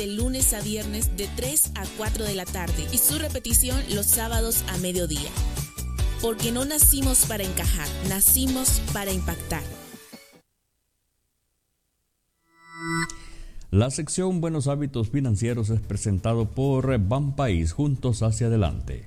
de lunes a viernes de 3 a 4 de la tarde y su repetición los sábados a mediodía. Porque no nacimos para encajar, nacimos para impactar. La sección Buenos Hábitos Financieros es presentado por Banpaís, juntos hacia adelante.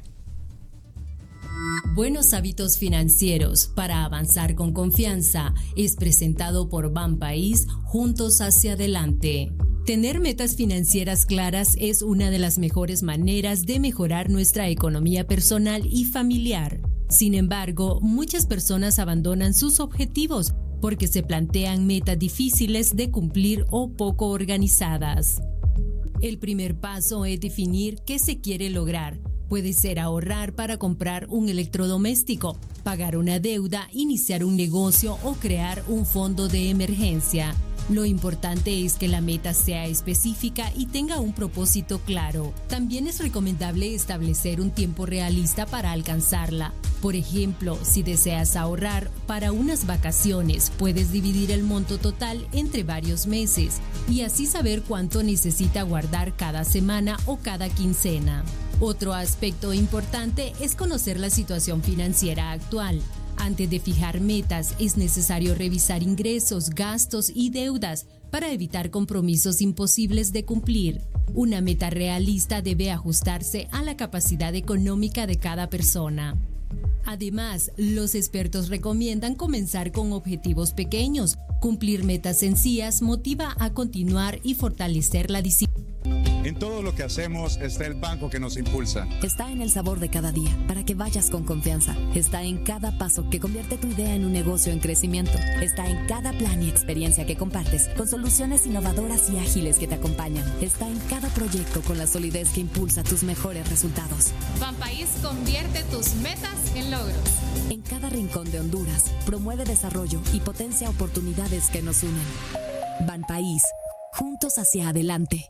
Buenos hábitos financieros para avanzar con confianza es presentado por Banpaís, juntos hacia adelante. Tener metas financieras claras es una de las mejores maneras de mejorar nuestra economía personal y familiar. Sin embargo, muchas personas abandonan sus objetivos porque se plantean metas difíciles de cumplir o poco organizadas. El primer paso es definir qué se quiere lograr. Puede ser ahorrar para comprar un electrodoméstico, pagar una deuda, iniciar un negocio o crear un fondo de emergencia. Lo importante es que la meta sea específica y tenga un propósito claro. También es recomendable establecer un tiempo realista para alcanzarla. Por ejemplo, si deseas ahorrar para unas vacaciones, puedes dividir el monto total entre varios meses y así saber cuánto necesita guardar cada semana o cada quincena. Otro aspecto importante es conocer la situación financiera actual. Antes de fijar metas, es necesario revisar ingresos, gastos y deudas para evitar compromisos imposibles de cumplir. Una meta realista debe ajustarse a la capacidad económica de cada persona. Además, los expertos recomiendan comenzar con objetivos pequeños. Cumplir metas sencillas motiva a continuar y fortalecer la disciplina. En todo lo que hacemos está el banco que nos impulsa. Está en el sabor de cada día, para que vayas con confianza. Está en cada paso que convierte tu idea en un negocio en crecimiento. Está en cada plan y experiencia que compartes, con soluciones innovadoras y ágiles que te acompañan. Está en cada proyecto con la solidez que impulsa tus mejores resultados. Banpaís convierte tus metas en logros. En cada rincón de Honduras, promueve desarrollo y potencia oportunidades que nos unen. Banpaís, juntos hacia adelante.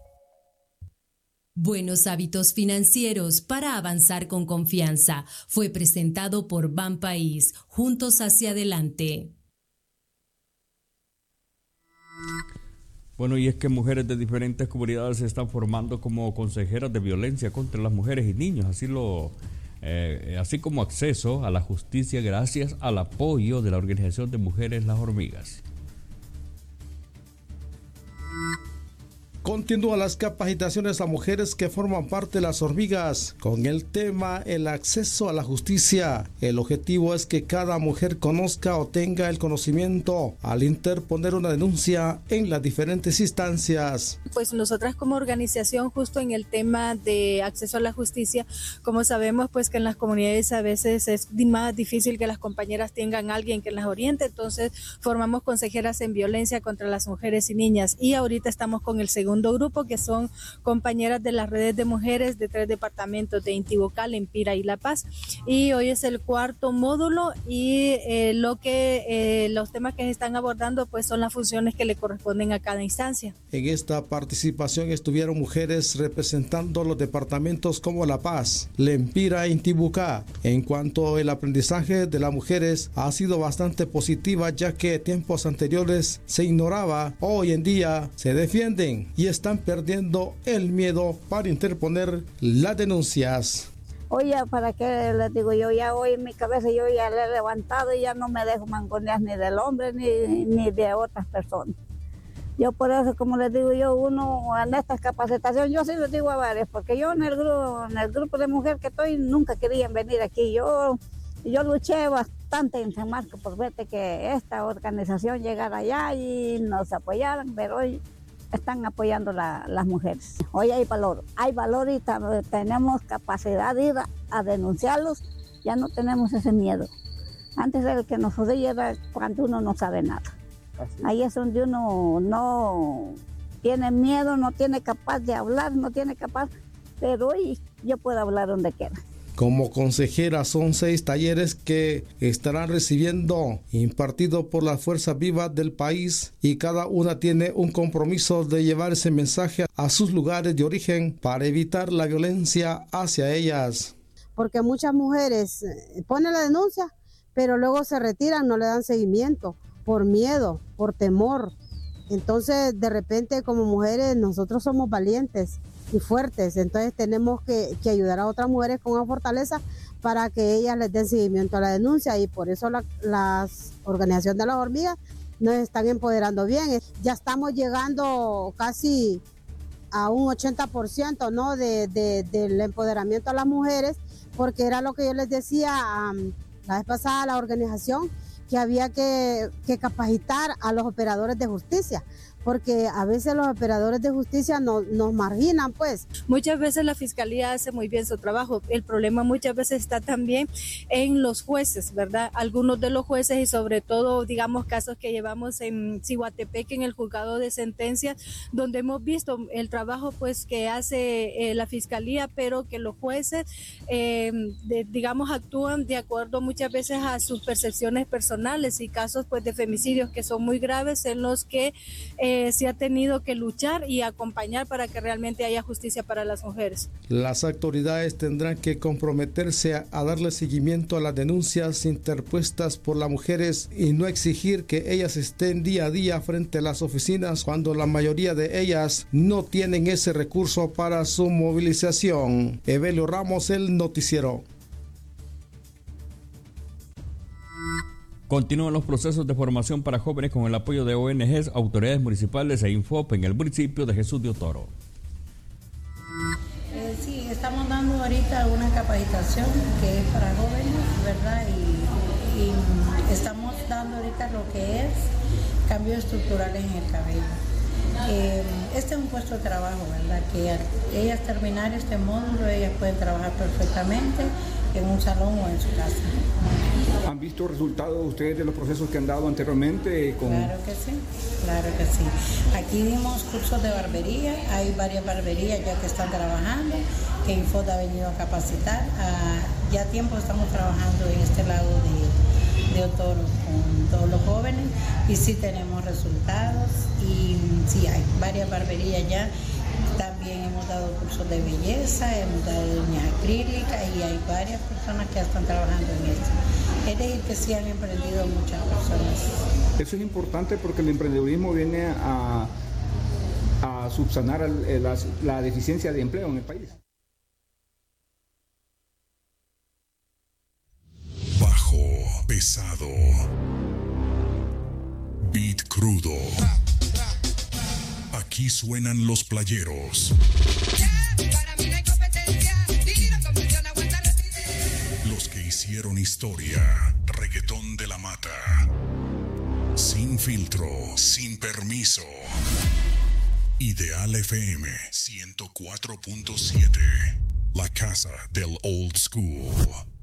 Buenos hábitos financieros para avanzar con confianza fue presentado por Banpaís, juntos hacia adelante. Bueno, y es que mujeres de diferentes comunidades se están formando como consejeras de violencia contra las mujeres y niños, así como acceso a la justicia gracias al apoyo de la organización de mujeres Las Hormigas. Continúan las capacitaciones a mujeres que forman parte de Las Hormigas con el tema el acceso a la justicia. El objetivo es que cada mujer conozca o tenga el conocimiento al interponer una denuncia en las diferentes instancias. Pues nosotras como organización, justo en el tema de acceso a la justicia, como sabemos pues que en las comunidades a veces es más difícil que las compañeras tengan alguien que las oriente, entonces formamos consejeras en violencia contra las mujeres y niñas y ahorita estamos con el segundo grupo, que son compañeras de las redes de mujeres de 3 departamentos de Intibucal, Empira y La Paz, y hoy es el cuarto módulo y los temas que se están abordando pues son las funciones que le corresponden a cada instancia. En esta participación estuvieron mujeres representando los departamentos como La Paz, Lempira e Intibucá. En cuanto al aprendizaje de las mujeres ha sido bastante positiva, ya que tiempos anteriores se ignoraba, hoy en día se defienden y están perdiendo el miedo para interponer las denuncias. Oye, ¿para qué les digo yo? Ya hoy en mi cabeza yo ya le he levantado y ya no me dejo mangonear ni del hombre ni de otras personas. Yo por eso, como les digo yo, uno en esta capacitación, yo sí les digo a varios, porque yo en el grupo de mujeres que estoy, nunca querían venir aquí. Yo luché bastante en San Marcos por verte que esta organización llegara allá y nos apoyaran, pero hoy están apoyando las mujeres. Hoy hay valor y tenemos capacidad de ir a denunciarlos, ya no tenemos ese miedo. Antes el que nos jodía era cuando uno no sabe nada. Ahí es donde uno no tiene miedo, no tiene capaz de hablar, pero hoy yo puedo hablar donde quiera. Como consejera son 6 talleres que estarán recibiendo impartidos por las fuerzas vivas del país y cada una tiene un compromiso de llevar ese mensaje a sus lugares de origen para evitar la violencia hacia ellas. Porque muchas mujeres ponen la denuncia, pero luego se retiran, no le dan seguimiento por miedo, por temor. Entonces, de repente, como mujeres, nosotros somos valientes y fuertes, entonces tenemos que ayudar a otras mujeres con una fortaleza para que ellas les den seguimiento a la denuncia, y por eso las organizaciones de las hormigas nos están empoderando bien. Ya estamos llegando casi a un 80%, ¿no? del empoderamiento a las mujeres, porque era lo que yo les decía la vez pasada a la organización, que había que capacitar a los operadores de justicia, porque a veces los operadores de justicia nos marginan, pues. Muchas veces la Fiscalía hace muy bien su trabajo. El problema muchas veces está también en los jueces, ¿verdad? Algunos de los jueces, y sobre todo, digamos, casos que llevamos en Cihuatepeque, en el juzgado de sentencias, donde hemos visto el trabajo, pues, que hace la Fiscalía, pero que los jueces, digamos, actúan de acuerdo muchas veces a sus percepciones personales, y casos, pues, de femicidios que son muy graves, en los que se ha tenido que luchar y acompañar para que realmente haya justicia para las mujeres. Las autoridades tendrán que comprometerse a darle seguimiento a las denuncias interpuestas por las mujeres y no exigir que ellas estén día a día frente a las oficinas, cuando la mayoría de ellas no tienen ese recurso para su movilización. Evelio Ramos, El Noticiero. Continúan los procesos de formación para jóvenes con el apoyo de ONGs, autoridades municipales e Infop en el municipio de Jesús de Otoro. Sí, estamos dando ahorita una capacitación que es para jóvenes, ¿verdad? Y estamos dando ahorita lo que es cambios estructurales en el cabello. Este es un puesto de trabajo, ¿verdad? Que al ellas terminar este módulo, ellas pueden trabajar perfectamente en un salón o en su casa. ¿Han visto resultados ustedes de los procesos que han dado anteriormente? Claro que sí, claro que sí. Aquí dimos cursos de barbería, hay varias barberías ya que están trabajando, que Infod ha venido a capacitar. Ya tiempo estamos trabajando en este lado de Otoro con todos los jóvenes, y sí tenemos resultados, y sí hay varias barberías ya. También hemos dado cursos de belleza, hemos dado uñas acrílicas, y hay varias personas que ya están trabajando en esto. Es decir, que sí han emprendido muchas personas. Eso es importante porque el emprendedurismo viene a subsanar la deficiencia de empleo en el país. Bajo, pesado, beat crudo. Aquí suenan los playeros. Los que hicieron historia. Reggaetón de la mata. Sin filtro, sin permiso. Ideal FM 104.7. La casa del old school.